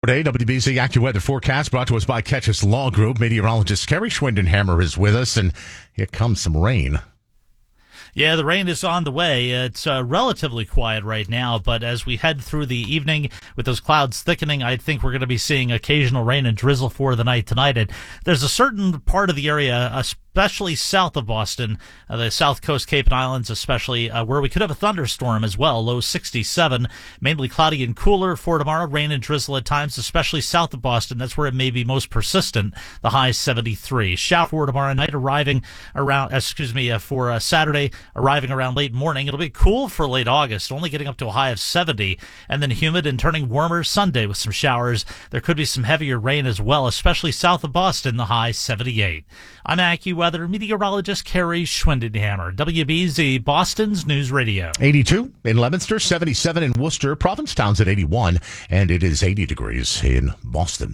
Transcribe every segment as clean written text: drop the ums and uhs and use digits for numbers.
Saturday, WBZ AccuWeather forecast brought to us by Ketchus Law Group. Meteorologist Kerry Schwindenhammer is with us, and here comes some rain. Yeah, the rain is on the way. It's relatively quiet right now, but as we head through the evening with those clouds thickening, I think we're going to be seeing occasional rain and drizzle for the night tonight. And there's a certain part of the area, especially south of Boston, the South Coast, Cape and Islands especially, where we could have a thunderstorm as well. Low 67, mainly cloudy and cooler for tomorrow. Rain and drizzle at times, especially south of Boston. That's where it may be most persistent. The high 73. Shower for tomorrow night, arriving around, for Saturday, arriving around late morning. It'll be cool for late August, only getting up to a high of 70, and then humid and turning warmer Sunday with some showers. There could be some heavier rain as well, especially south of Boston, the high 78. I'm AccuWeather meteorologist Kerry Schwindenhammer, WBZ, Boston's News Radio. 82 in Leominster, 77 in Worcester, Provincetown's at 81, and it is 80 degrees in Boston.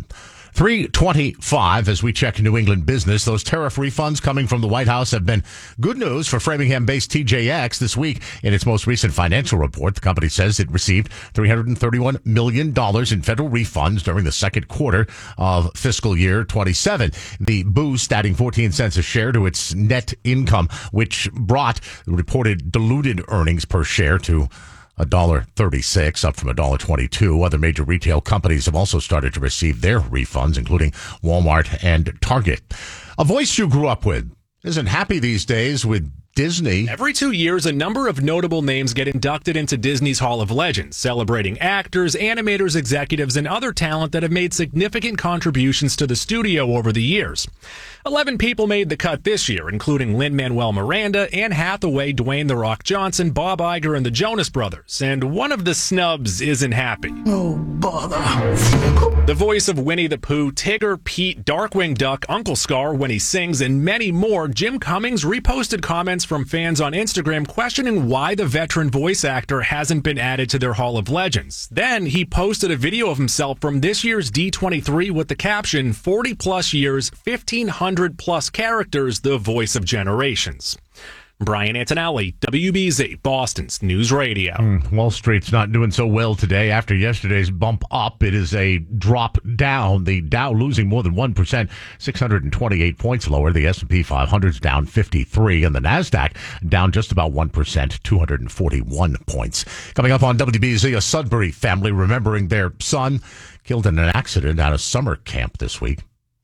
3:25 as we check New England business. Those tariff refunds coming from the White House have been good news for Framingham-based TJX this week. In its most recent financial report, the company says it received $331 million in federal refunds during the second quarter of fiscal year 27. The boost adding 14 cents a share to its net income, which brought reported diluted earnings per share to $1.36, up from $1.22. Other major retail companies have also started to receive their refunds, including Walmart and Target. A voice you grew up with isn't happy these days with Disney. Every 2 years, a number of notable names get inducted into Disney's Hall of Legends, celebrating actors, animators, executives, and other talent that have made significant contributions to the studio over the years. 11 people made the cut this year, including Lin-Manuel Miranda, Anne Hathaway, Dwayne "The Rock" Johnson, Bob Iger, and the Jonas Brothers. And one of the snubs isn't happy. Oh, bother. The voice of Winnie the Pooh, Tigger, Pete, Darkwing Duck, Uncle Scar when he sings, and many more, Jim Cummings reposted comments from fans on Instagram questioning why the veteran voice actor hasn't been added to their Hall of Legends. Then he posted a video of himself from this year's D23 with the caption, 40 plus years, 1,500 plus characters, the voice of generations. Brian Antonelli, WBZ, Boston's News Radio. Wall Street's not doing so well today. After yesterday's bump up, it is a drop down. The Dow losing more than 1%, 628 points lower. The S&P 500's down 53, and the NASDAQ down just about 1%, 241 points. Coming up on WBZ, a Sudbury family remembering their son killed in an accident at a summer camp this week.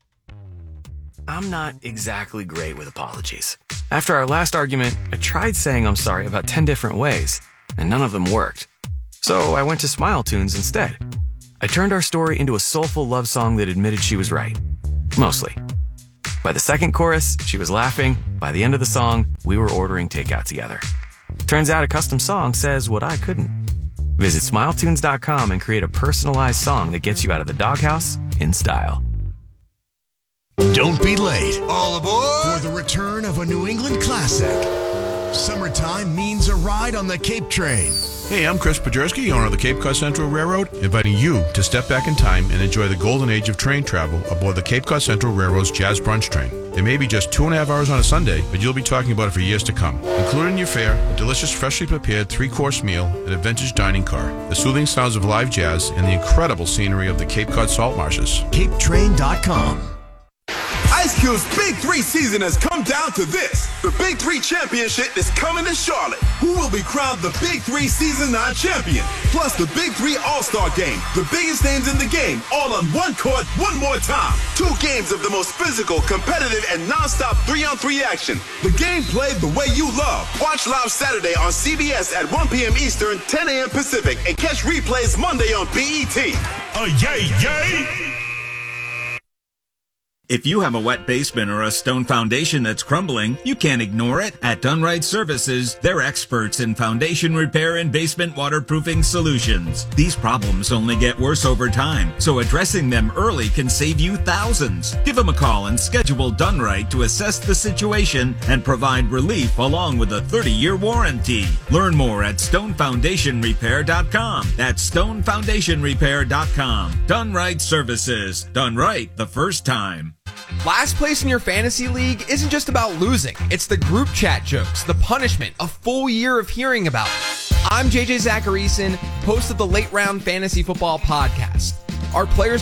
I'm not exactly great with apologies. After our last argument, I tried saying I'm sorry about 10 different ways, and none of them worked. So I went to Smile Tunes instead. I turned our story into a soulful love song that admitted she was right. Mostly. By the second chorus, she was laughing. By the end of the song, we were ordering takeout together. Turns out a custom song says what I couldn't. Visit SmileTunes.com and create a personalized song that gets you out of the doghouse in style. Don't be late. All aboard for the return of a New England classic. Summertime means a ride on the Cape Train. Hey, I'm Chris Podjerski, owner of the Cape Cod Central Railroad, inviting you to step back in time and enjoy the golden age of train travel aboard the Cape Cod Central Railroad's Jazz Brunch Train. It may be just 2.5 hours on a Sunday, but you'll be talking about it for years to come. Included in your fare, a delicious, freshly prepared 3-course meal and a vintage dining car, the soothing sounds of live jazz, and the incredible scenery of the Cape Cod salt marshes. CapeTrain.com. Ice Cube's Big 3 season has come down to this. The Big 3 Championship is coming to Charlotte. Who will be crowned the Big 3 Season 9 champion? Plus the Big 3 All-Star Game. The biggest names in the game, all on one court, one more time. 2 games of the most physical, competitive, and non-stop 3-on-3 action. The game played the way you love. Watch live Saturday on CBS at 1 p.m. Eastern, 10 a.m. Pacific, and catch replays Monday on BET. Yay, yay! If you have a wet basement or a stone foundation that's crumbling, you can't ignore it. At Dunright Services, they're experts in foundation repair and basement waterproofing solutions. These problems only get worse over time, so addressing them early can save you thousands. Give them a call and schedule Dunright to assess the situation and provide relief along with a 30-year warranty. Learn more at stonefoundationrepair.com. That's stonefoundationrepair.com. Dunright Services. Done right the first time. Last place in your fantasy league isn't just about losing. It's the group chat jokes, the punishment, a full year of hearing about it. I'm JJ Zacharyson, host of the Late Round Fantasy Football Podcast. Our players